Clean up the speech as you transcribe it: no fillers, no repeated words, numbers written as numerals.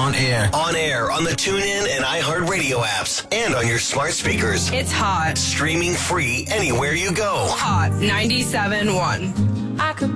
On air. On air on the TuneIn and iHeartRadio apps and on your smart speakers. It's hot. Streaming free anywhere you go. Hot 97.1. I could